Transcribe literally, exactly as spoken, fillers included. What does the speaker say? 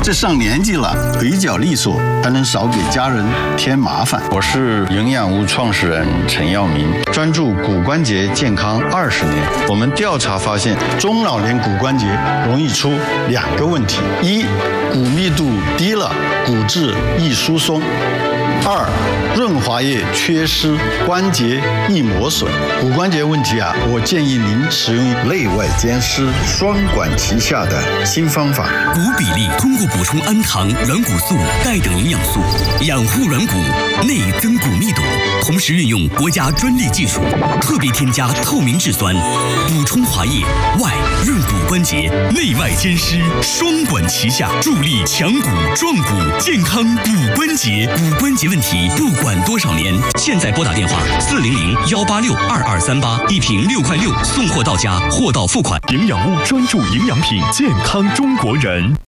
这上年纪了，腿脚利索，还能少给家人添麻烦。 我是营养屋创始人陈耀明，专注骨关节健康二十年。我们调查发现， 中老年骨关节容易出两个问题：一，骨密度低了，骨质易疏松；二，润滑液缺失，关节易磨损。骨关节问题啊，我建议您使用内外兼施、双管齐下的新方法。 骨比例通过补充氨糖、软骨素、钙等营养素，养护软骨，内增骨密度，同时运用国家专利技术，特别添加透明质酸，补充滑液，外润骨关节，内外兼施，双管齐下，助力强骨壮骨，健康骨关节。骨关节问题不管多少年，现在拨打电话四零零幺八六二二三八，一瓶六块六，送货到家，货到付款。 营养屋专注营养品，健康中国人。